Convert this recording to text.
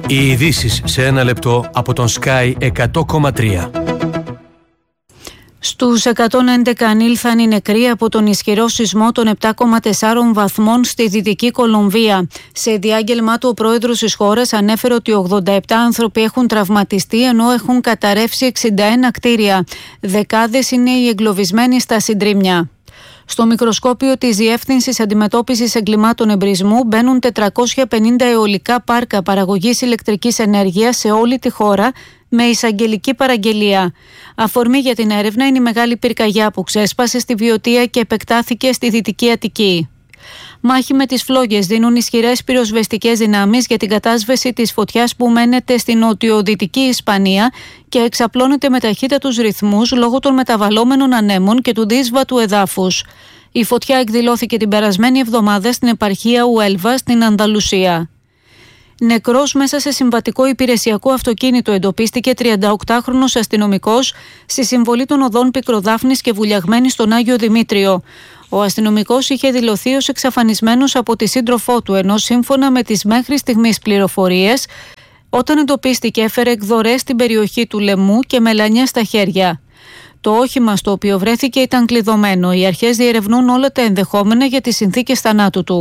Οι ειδήσεις σε ένα λεπτό από τον Sky 100,3. Στους 111 ανήλθαν οι νεκροί από τον ισχυρό σεισμό των 7,4 βαθμών στη Δυτική Κολομβία. Σε διάγγελμά του, ο πρόεδρος της χώρας ανέφερε ότι 87 άνθρωποι έχουν τραυματιστεί, ενώ έχουν καταρρεύσει 61 κτίρια. Δεκάδες είναι οι εγκλωβισμένοι στα συντρίμμια. Στο μικροσκόπιο της Διεύθυνσης Αντιμετώπισης Εγκλημάτων Εμπρισμού μπαίνουν 450 αιωλικά πάρκα παραγωγής ηλεκτρικής ενέργειας σε όλη τη χώρα, με εισαγγελική παραγγελία. Αφορμή για την έρευνα είναι η μεγάλη πυρκαγιά που ξέσπασε στη Βιωτία και επεκτάθηκε στη Δυτική Αττική. Μάχη με τις φλόγες δίνουν ισχυρές πυροσβεστικές δυνάμεις για την κατάσβεση της φωτιάς που μένεται στην νοτιοδυτική Ισπανία και εξαπλώνεται με ταχύτατους ρυθμούς λόγω των μεταβαλλόμενων ανέμων και του δύσβατου εδάφους. Η φωτιά εκδηλώθηκε την περασμένη εβδομάδα στην επαρχία Ουέλβα στην Ανδαλουσία. Νεκρός μέσα σε συμβατικό υπηρεσιακό αυτοκίνητο εντοπίστηκε 38χρονος αστυνομικός στη συμβολή των οδών Πικροδάφνης και Βουλιαγμένης στον Άγιο Δημήτριο. Ο αστυνομικός είχε δηλωθεί ως εξαφανισμένος από τη σύντροφό του, ενώ σύμφωνα με τις μέχρι στιγμής πληροφορίες, όταν εντοπίστηκε έφερε εκδορές στην περιοχή του λαιμού και μελανιά στα χέρια. Το όχημα στο οποίο βρέθηκε ήταν κλειδωμένο. Οι αρχές διερευνούν όλα τα ενδεχόμενα για τις συνθήκες θανάτου του.